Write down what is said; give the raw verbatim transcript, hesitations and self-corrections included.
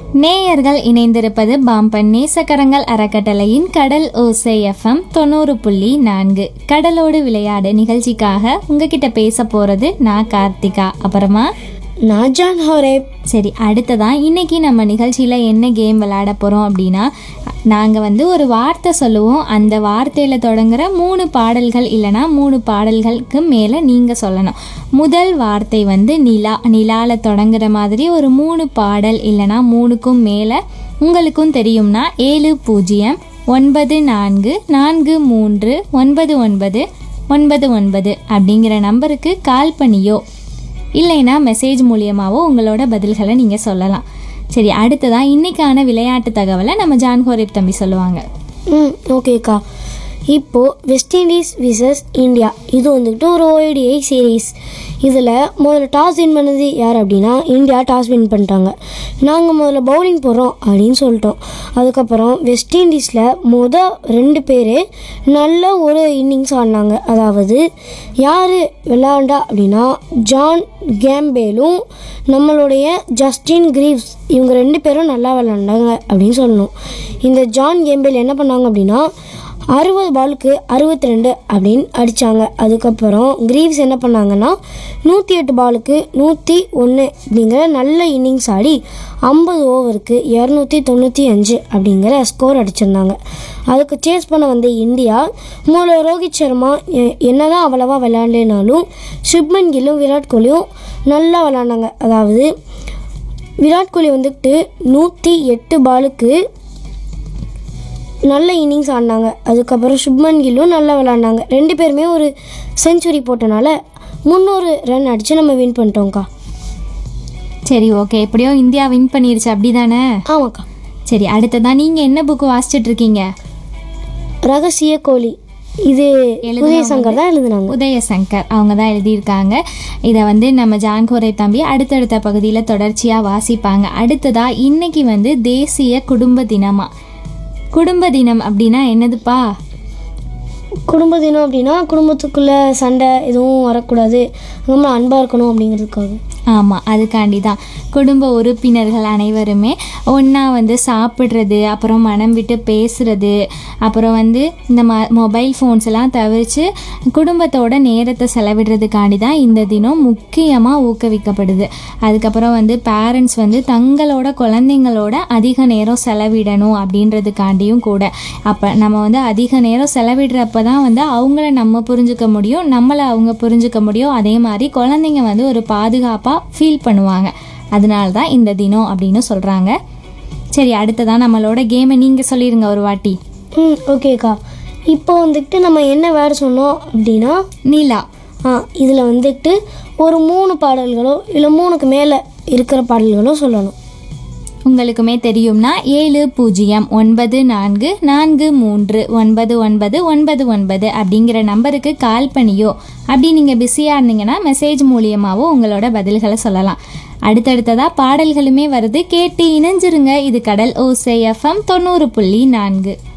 நேயர்கள் இணைந்திருப்பது பாம்பன் நேசக்கரங்கள் அறக்கட்டளையின் கடல் ஓசை எஃப்எம் தொண்ணூறு புள்ளி நான்கு. கடலோடு விளையாடு நிகழ்ச்சிக்காக உங்ககிட்ட பேச போறது நான் கார்த்திகா, அப்புறமா நான் ஜான் ஹோரேப். சரி, அடுத்ததான் இன்னைக்கு நம்ம நிகழ்ச்சியில் என்ன கேம் விளையாட போகிறோம் அப்படின்னா, நாங்கள் வந்து ஒரு வார்த்தை சொல்லுவோம். அந்த வார்த்தையில் தொடங்குற மூணு பாடல்கள் இல்லைனா மூணு பாடல்களுக்கு மேலே நீங்கள் சொல்லணும். முதல் வார்த்தை வந்து நிலா. நிலாவில் தொடங்குற மாதிரி ஒரு மூணு பாடல் இல்லைனா மூணுக்கும் மேலே உங்களுக்கும் தெரியும்னா ஏழு பூஜ்ஜியம் ஒன்பது நான்கு நான்கு மூன்று ஒன்பது ஒன்பது ஒன்பது ஒன்பது அப்படிங்கிற நம்பருக்கு கால் பண்ணியோ இல்லைன்னா மெசேஜ் மூலியமாகவோ உங்களோட பதில்களை நீங்கள் சொல்லலாம். சரி, அடுத்ததான் இன்னைக்கான விளையாட்டு தகவலை நம்ம ஜான் ஹோரேப் தம்பி சொல்லுவாங்க. ம் ஓகேக்கா. இப்போது வெஸ்ட் இண்டீஸ் விசஸ் இந்தியா, இது வந்துக்கிட்டு ஒரு ஓடிஐ சீரீஸ். இதில் முதல்ல டாஸ் வின் பண்ணது யார் அப்படின்னா இந்தியா டாஸ் வின் பண்ணிட்டாங்க. நாங்கள் முதல்ல பவுலிங் போடுறோம் அப்படின்னு சொல்லிட்டோம். அதுக்கப்புறம் வெஸ்ட் இண்டீஸில் மொதல் ரெண்டு பேர் நல்ல ஒரு இன்னிங்ஸ் ஆடினாங்க. அதாவது யார் விளையாண்டா அப்படின்னா ஜான் கேம்பேலும் நம்மளுடைய ஜஸ்டின் கிரீவ்ஸ், இவங்க ரெண்டு பேரும் நல்லா விளையாண்டாங்க அப்படின்னு சொல்லணும். இந்த ஜான் கேம்பேல் என்ன பண்ணாங்க அப்படின்னா அறுபது பாலுக்கு அறுபத்தி ரெண்டு அப்படின்னு அடித்தாங்க. அதுக்கப்புறம் கிரீவ்ஸ் என்ன பண்ணாங்கன்னா நூற்றி எட்டு பாலுக்கு நூற்றி ஒன்று அப்படிங்கிற நல்ல இன்னிங்ஸ் ஆடி ஐம்பது ஓவருக்கு இரநூத்தி தொண்ணூற்றி அஞ்சு அப்படிங்கிற ஸ்கோர் அடிச்சிருந்தாங்க. அதுக்கு சேஸ் பண்ண வந்த இந்தியா மூல ரோஹித் சர்மா என்ன தான் அவ்வளவா விளையாண்டேனாலும் சுப்மன் கில்லும் விராட் கோலியும் நல்லா விளையாண்டாங்க. அதாவது விராட் கோலி வந்துட்டு நூற்றி எட்டு பாலுக்கு நல்ல இன்னிங்ஸ் ஆடினாங்க. அதுக்கப்புறம் சுப்மன் கில்லும் நல்லா விளாண்டாங்க. ரெண்டு பேருமே ஒரு செஞ்சுரி போட்டனால முந்நூறு ரன் அடித்து நம்ம வின் பண்ணிட்டோம்க்கா. சரி, ஓகே, எப்படியோ இந்தியா வின் பண்ணிருச்சு அப்படி தானே? ஆமாக்கா. சரி, அடுத்ததான் நீங்கள் என்ன புக்கு வாசிச்சுட்டு இருக்கீங்க? ரகசிய கோழி. இது உதயசங்கர் தான் எழுதுனாங்க. உதயசங்கர் அவங்க தான் எழுதியிருக்காங்க. இதை வந்து நம்ம ஜான் ஹோரேப் தம்பி அடுத்தடுத்த பகுதியில் தொடர்ச்சியாக வாசிப்பாங்க. அடுத்ததாக இன்னைக்கு வந்து தேசிய குடும்ப தினமா. குடும்ப தினம் அப்படின்னா என்னதுப்பா? குடும்ப தினம் அப்படின்னா குடும்பத்துக்குள்ளே சண்டை எதுவும் வரக்கூடாது, ரொம்ப அன்பாக இருக்கணும் அப்படிங்கிறதுக்காக. ஆமாம், அதுக்காண்டி தான் குடும்ப உறுப்பினர்கள் அனைவருமே ஒன்றா வந்து சாப்பிட்றது, அப்புறம் மனம் விட்டு பேசுகிறது, அப்புறம் வந்து இந்த ம மொபைல் ஃபோன்ஸ் எல்லாம் தவிர்த்து குடும்பத்தோட நேரத்தை செலவிடுறதுக்காண்டி தான் இந்த தினம் முக்கியமாக ஊக்குவிக்கப்படுது. அதுக்கப்புறம் வந்து பேரண்ட்ஸ் வந்து தங்களோட குழந்தைங்களோட அதிக நேரம் செலவிடணும் அப்படின்றதுக்காண்டியும் கூட. அப்போ நம்ம வந்து அதிக நேரம் செலவிடுறப்ப தான் வந்து அவங்கள நம்ம புரிஞ்சுக்க முடியும், நம்மளை அவங்க புரிஞ்சுக்க முடியும். அதே மாதிரி குழந்தைங்க வந்து ஒரு பாதுகாப்பாக ஃபீல் பண்ணுவாங்க. அதனால தான் இந்த தினம் அப்படின்னு சொல்கிறாங்க. சரி, அடுத்ததான் நம்மளோட கேமை நீங்கள் சொல்லிடுங்க ஒரு வாட்டி. ம் ஓகேக்கா. இப்போ வந்துட்டு நம்ம என்ன வேறு சொன்னோம் அப்படின்னா நிலா. ஆ இதில் வந்துட்டு ஒரு மூணு பாடல்களோ இல்லை மூணுக்கு மேலே இருக்கிற பாடல்களோ சொல்லணும். உங்களுக்குமே தெரியும்னா ஏழு பூஜ்ஜியம் ஒன்பது நான்கு நான்கு மூன்று ஒன்பது ஒன்பது ஒன்பது ஒன்பது அப்படிங்கிற நம்பருக்கு கால் பண்ணியோ அப்படி நீங்கள் பிஸியாக இருந்தீங்கன்னா மெசேஜ் மூலியமாகவோ உங்களோட பதில்களை சொல்லலாம். அடுத்தடுத்ததாக பாடல்களுமே வருது, கேட்டு இணைஞ்சிருங்க. இது கடல் ஓசை எஃப்எம் தொண்ணூறு புள்ளி நான்கு.